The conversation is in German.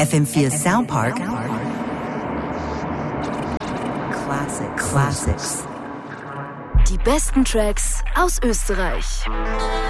FM4 Soundpark. Classics. Die besten Tracks aus Österreich.